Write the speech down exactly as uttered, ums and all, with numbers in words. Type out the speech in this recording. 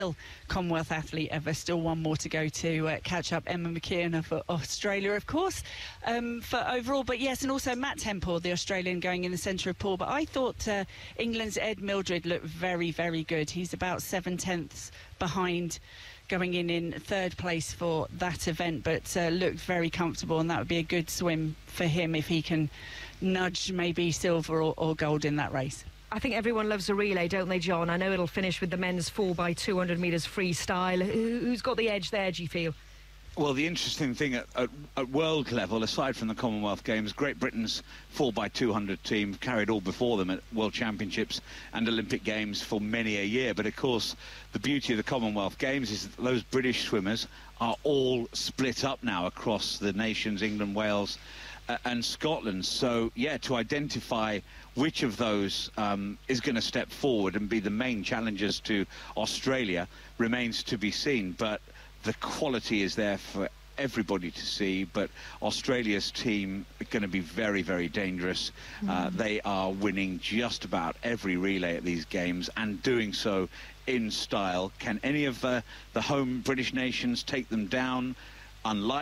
Commonwealth athlete ever. Still one more to go to uh, catch up Emma McKeon of uh, Australia, of course, um, for overall. But yes, and also Matt Temple, the Australian, going in the centre of pool. But I thought uh, England's Ed Mildred looked very, very good. He's about seven tenths behind, going in in third place for that event, but uh, looked very comfortable, and that would be a good swim for him if he can nudge maybe silver or, or gold in that race. I think everyone loves a relay, don't they, John? I know it'll finish with the men's four by two hundred metres freestyle. Who's got the edge there, do you feel? Well, the interesting thing at, at, at world level, aside from the Commonwealth Games, Great Britain's four by two hundred team carried all before them at World Championships and Olympic Games for many a year. But, of course, the beauty of the Commonwealth Games is that those British swimmers are all split up now across the nations, England, Wales uh, and Scotland. So, yeah, to identify which of those um, is going to step forward and be the main challengers to Australia remains to be seen. But the quality is there for everybody to see, but Australia's team are going to be very, very dangerous. Mm. Uh, they are winning just about every relay at these games and doing so in style. Can any of uh, the home British nations take them down? Unlikely.